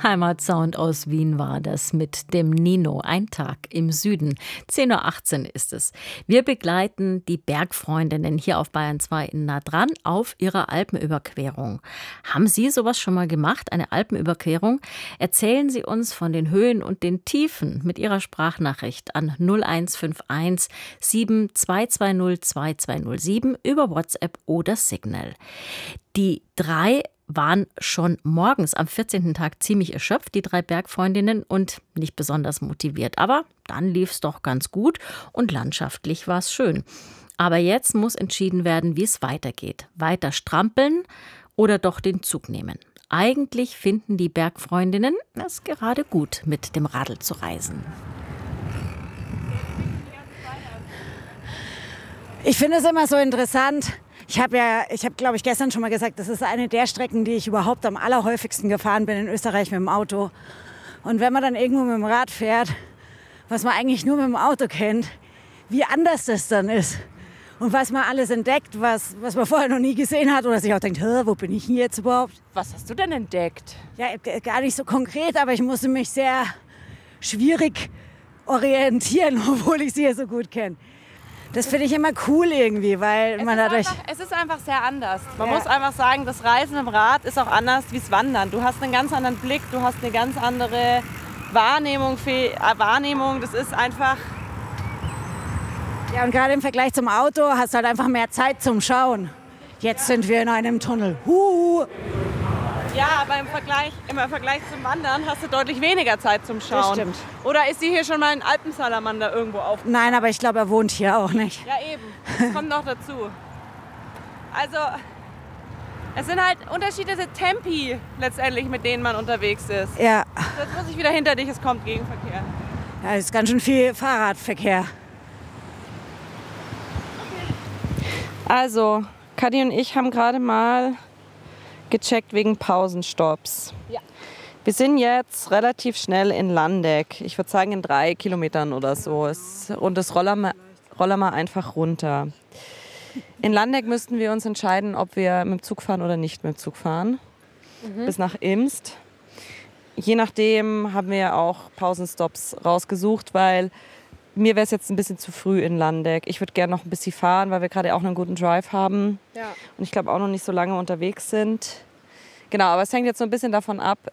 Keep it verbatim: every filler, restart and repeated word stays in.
Heimatsound aus Wien war das mit dem Nino. Ein Tag im Süden. zehn Uhr achtzehn ist es. Wir begleiten die Bergfreundinnen hier auf Bayern zwei in Nah dran auf ihrer Alpenüberquerung. Haben Sie sowas schon mal gemacht, eine Alpenüberquerung? Erzählen Sie uns von den Höhen und den Tiefen mit Ihrer Sprachnachricht an null eins fünf eins sieben zwei zwei null zwei zwei null sieben über WhatsApp oder Signal. Die drei waren schon morgens am vierzehnten Tag ziemlich erschöpft, die drei Bergfreundinnen, und nicht besonders motiviert. Aber dann lief es doch ganz gut und landschaftlich war es schön. Aber jetzt muss entschieden werden, wie es weitergeht. Weiter strampeln oder doch den Zug nehmen. Eigentlich finden die Bergfreundinnen es gerade gut, mit dem Radl zu reisen. Ich finde es immer so interessant. Ich habe ja, ich habe, glaube ich, gestern schon mal gesagt, das ist eine der Strecken, die ich überhaupt am allerhäufigsten gefahren bin in Österreich mit dem Auto. Und wenn man dann irgendwo mit dem Rad fährt, was man eigentlich nur mit dem Auto kennt, wie anders das dann ist. Und was man alles entdeckt, was, was man vorher noch nie gesehen hat oder sich auch denkt, wo bin ich denn jetzt überhaupt? Was hast du denn entdeckt? Ja, gar nicht so konkret, aber ich musste mich sehr schwierig orientieren, obwohl ich sie ja so gut kenne. Das finde ich immer cool irgendwie, weil es man ist dadurch... Einfach, es ist einfach sehr anders. Man Ja. muss einfach sagen, das Reisen im Rad ist auch anders wie das Wandern. Du hast einen ganz anderen Blick, du hast eine ganz andere Wahrnehmung. Wahrnehmung. Das ist einfach... Ja, und gerade im Vergleich zum Auto hast du halt einfach mehr Zeit zum Schauen. Jetzt sind wir in einem Tunnel. Huhu. Ja, aber im Vergleich, im Vergleich zum Wandern hast du deutlich weniger Zeit zum Schauen. Das stimmt. Oder ist hier schon mal ein Alpensalamander irgendwo auf? Nein, aber ich glaube, er wohnt hier auch nicht. Ja, eben. Das kommt noch dazu. Also, es sind halt unterschiedliche Tempi letztendlich, mit denen man unterwegs ist. Ja, Jetzt muss ich wieder hinter dich, es kommt Gegenverkehr. ja, es ist ganz schön viel Fahrradverkehr. Also, Kadi und ich haben gerade mal gecheckt wegen Pausenstopps. Ja. Wir sind jetzt relativ schnell in Landeck. Ich würde sagen in drei Kilometern oder so. Es, und das rollern wir, rollern wir einfach runter. In Landeck müssten wir uns entscheiden, ob wir mit dem Zug fahren oder nicht mit dem Zug fahren. Mhm. Bis nach Imst. Je nachdem haben wir auch Pausenstops rausgesucht, weil mir wäre es jetzt ein bisschen zu früh in Landeck. Ich würde gerne noch ein bisschen fahren, weil wir gerade auch einen guten Drive haben. Ja. Und ich glaube auch noch nicht so lange unterwegs sind. Genau, aber es hängt jetzt so ein bisschen davon ab,